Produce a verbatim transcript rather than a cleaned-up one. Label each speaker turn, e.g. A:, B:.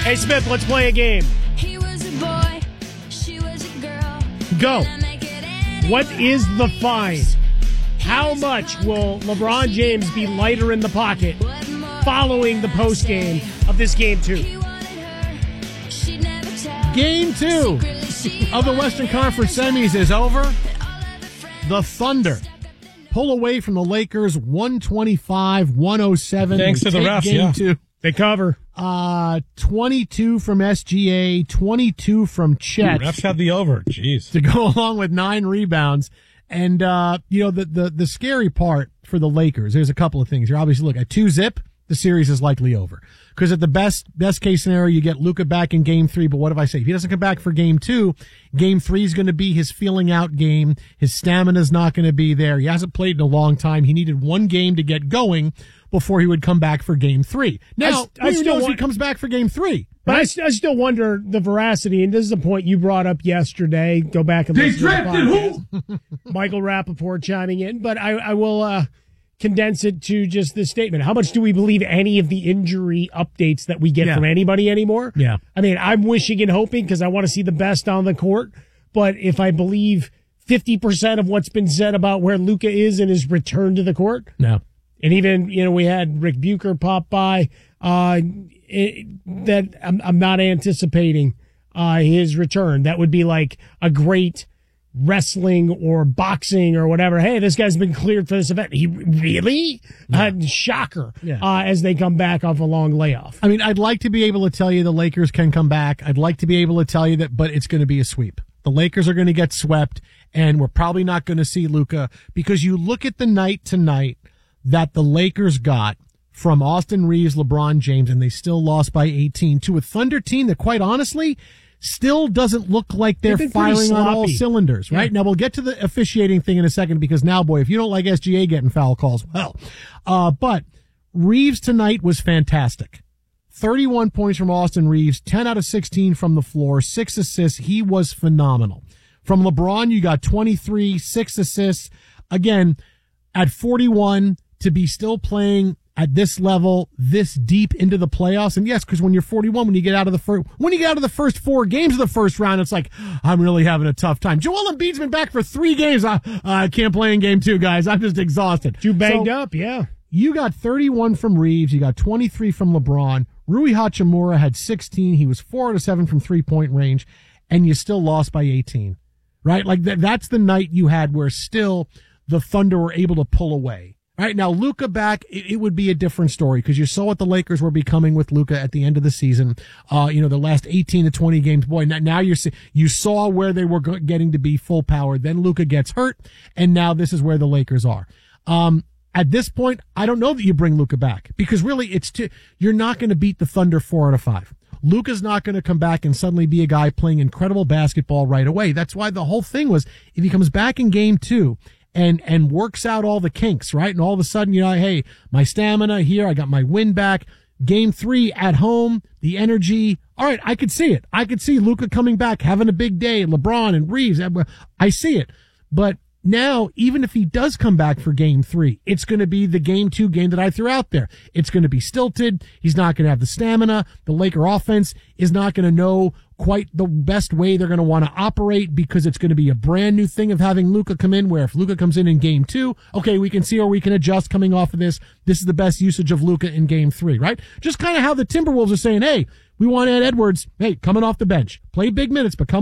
A: Hey, Smith, let's play a game.
B: He was a boy, she was a girl.
A: Go. What is the fine? How much will LeBron James be lighter in the pocket following the postgame of this game two?
C: Game two of the Western Conference semis is over. The Thunder pull away from the Lakers one twenty-five one oh seven.
D: Thanks to the refs,
C: game
D: yeah.
C: Two.
A: They cover.
C: Uh, twenty-two from S G A, twenty-two from Chet.
D: Ooh, refs had the over. Jeez.
C: To go along with nine rebounds. And, uh, you know, the, the, the scary part for the Lakers, there's a couple of things here. Obviously, look, at two zip, the series is likely over. Because at the best, best case scenario, you get Luka back in game three. But what if I say, if he doesn't come back for game two, game three is going to be his feeling out game. His stamina's not going to be there. He hasn't played in a long time. He needed one game to get going before he would come back for game three. Now, I, I still knows want, he comes back for game three.
A: But right? I, I still wonder the veracity, and this is a point you brought up yesterday. Go back and
E: they
A: listen to the podcast.
E: Who?
A: Michael Rappaport chiming in, but I, I will uh, condense it to just this statement. How much do we believe any of the injury updates that we get
C: yeah.
A: from anybody anymore?
C: Yeah.
A: I mean, I'm wishing and hoping because I want to see the best on the court, but if I believe fifty percent of what's been said about where Luka is in his return to the court,
C: no.
A: And even, you know, we had Rick Bucher pop by, uh, it, that I'm, I'm not anticipating, uh, his return. That would be like a great wrestling or boxing or whatever. Hey, this guy's been cleared for this event. He really? Yeah. Uh, shocker.
C: Yeah.
A: Uh, as they come back off a long layoff.
C: I mean, I'd like to be able to tell you the Lakers can come back. I'd like to be able to tell you that, but it's going to be a sweep. The Lakers are going to get swept, and we're probably not going to see Luka because you look at the night tonight that the Lakers got from Austin Reeves, LeBron James, and they still lost by eighteen to a Thunder team that, quite honestly, still doesn't look like they're firing on all cylinders, right? Yeah. Now, we'll get to the officiating thing in a second because now, boy, if you don't like S G A getting foul calls, well, uh, but Reeves tonight was fantastic. thirty-one points from Austin Reeves, ten out of sixteen from the floor, six assists. He was phenomenal. From LeBron, you got twenty-three, six assists. Again, at forty-one, to be still playing at this level, this deep into the playoffs. And yes, because when you're forty-one, when you get out of the first, when you get out of the first four games of the first round, it's like, I'm really having a tough time. Joel Embiid's been back for three games. I, I can't play in game two, guys. I'm just exhausted.
A: Too banged
C: so,
A: up, yeah.
C: You got thirty-one from Reeves. You got twenty-three from LeBron. Rui Hachimura had sixteen. He was four out of seven from three-point range, and you still lost by eighteen, right? Like that, that's the night you had where still the Thunder were able to pull away. Right now, Luka back, it, it would be a different story because you saw what the Lakers were becoming with Luka at the end of the season. Uh, you know, the last eighteen to twenty games. Boy, now, now you're you saw where they were getting to be full power. Then Luka gets hurt, and now this is where the Lakers are. Um, at this point, I don't know that you bring Luka back because really, it's to, you're not going to beat the Thunder four out of five. Luka's not going to come back and suddenly be a guy playing incredible basketball right away. That's why the whole thing was if he comes back in game two. And, and works out all the kinks, right? And all of a sudden, you know, hey, my stamina here, I got my win back. Game three at home, the energy. All right, I could see it. I could see Luka coming back, having a big day, LeBron and Reeves. I see it. But now, even if he does come back for game three, it's going to be the game two game that I threw out there. It's going to be stilted. He's not going to have the stamina. The Laker offense is not going to know quite the best way they're going to want to operate because it's going to be a brand new thing of having Luka come in where if Luka comes in in game two, okay, we can see or we can adjust coming off of this. This is the best usage of Luka in game three, right? Just kind of how the Timberwolves are saying, hey, we want Ed Edwards, hey, coming off the bench, play big minutes, but come